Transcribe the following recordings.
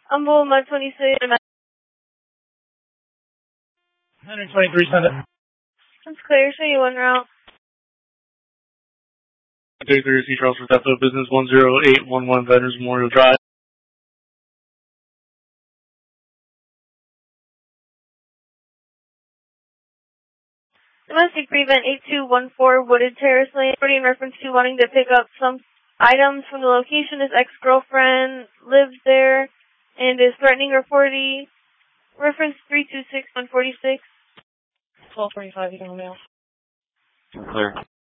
Mud 26. 123 Sunday. That's clear. Show you one route. 33 C. Charles for theft of business 10811 Veterans Memorial Drive. Domestic prevent 8214 Wooded Terrace Lane. In reference to wanting to pick up some items from the location. His ex-girlfriend lives there and is threatening reportee. Reference 326146. 1245, you can mail. Clear.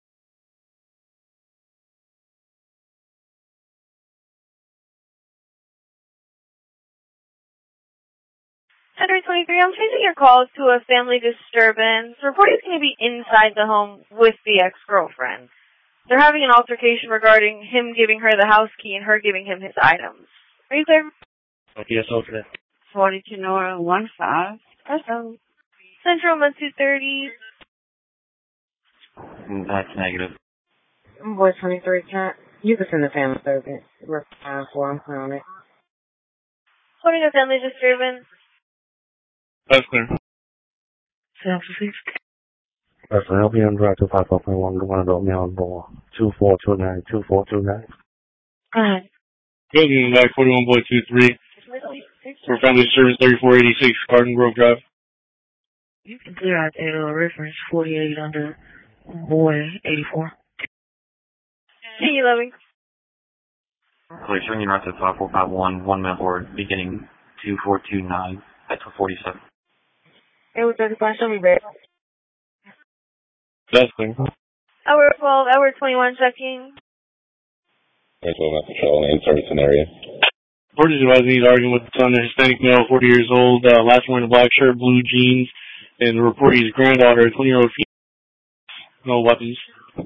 Henry 23, I'm tracing your call to a family disturbance. The reporter is going to be inside the home with the ex-girlfriend. They're having an altercation regarding him giving her the house key and her giving him his items. Are you clear? Yes, okay. 42 Nora 15. Awesome. Central Mud 230. That's negative. Boy 23 Kent. You can send the family service. We're fine for him on it. Holding a family disturbance. That's clear. Sounds received. That's an LPM drive to 54.1 one adult male on board 2429 2429. Building back 41 Boy 23. For family service 3486 Garden Grove Drive. You can clear out reference 48 under Boy 84. C11. Clear, showing you north at 5451, one man board, beginning 2429 at 47. It was 35, show me back. That's clear. Hour 12, hour 21 checking. Central Not Patrol in Ferguson area. Reporters advising he's arguing with the son, a Hispanic male, 40 years old, last wearing a black shirt, blue jeans, and the reportee's granddaughter, 20-year-old female, no weapons.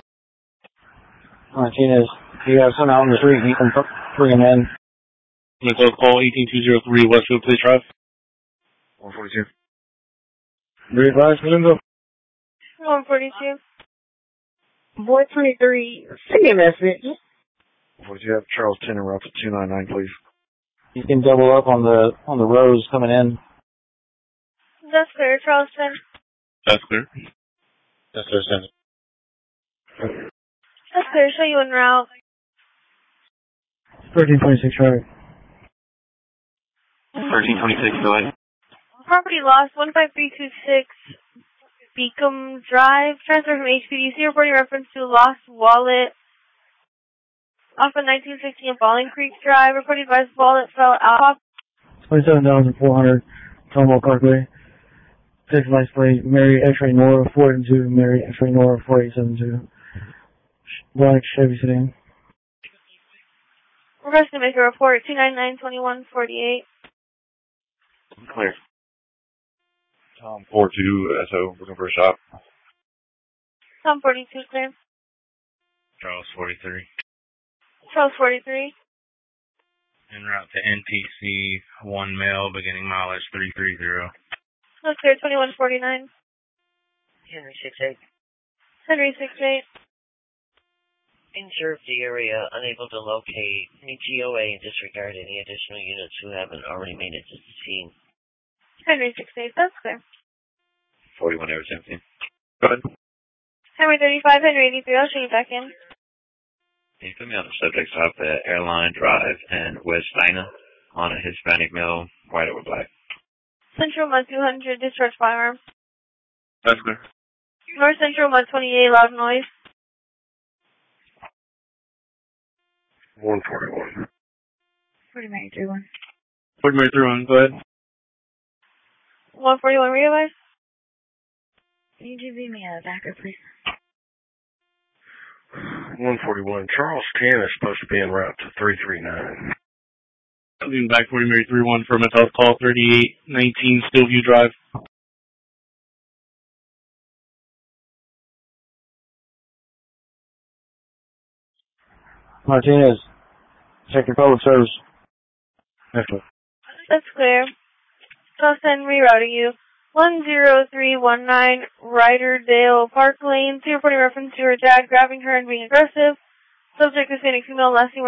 Martinez, you have some out on the street, you can bring him in. Mental call 18203 Westfield Place Drive. 142. Be advised, Melinda. 142. Boy 23, send me a message. Would you have Charles Tenor route to 299, please? You can double up on the rows coming in. That's clear. Charleston. That's clear. Yes, sir, send. That's clear. Show you en route. 1326, right. 1326, go ahead. Property lost 15326 Beacom Drive. Transfer from HPDC. Reporting reference to lost wallet off of 1960 and Falling Creek Drive. Reported by wallet fell out. 27,400 Tomo Parkway. 6 license plate, Mary X-ray Nora 482, Mary X-ray Nora 4872. Black Chevy sedan. Request to make a report 299-2148. Clear. Tom 42 SO, looking for a shop. Tom 42 clear. Charles 43. Charles 43. En route to NTC, one male, beginning mileage 330. That's clear. 2149. Henry 68. Henry 68. Observed the area, unable to locate any GOA and disregard any additional units who haven't already made it to the scene. Henry 68. That's clear. 41 Air 17. Go ahead. Henry 35. Henry 83. I'll show you back in. Can you put me on the subject stop at Airline Drive and West Dinah on a Hispanic male, white or black? Central Mud 200. Discharge firearms. That's clear. North Central Mud 28. Loud noise. 141. 40 Mary 31. 40 Mary 31, go ahead. 141 realize. Can you give me a backer, please? 141. Charles 10 is supposed to be en route to 339. Leaving back 40 Mary 31 for mental health call 3819 Stillview Drive. Martinez, check your public service. That's clear. Charleston rerouting you. 10319 Ryderdale Park Lane. 2 reporting reference to her dad grabbing her and being aggressive. Subject Hispanic female, last name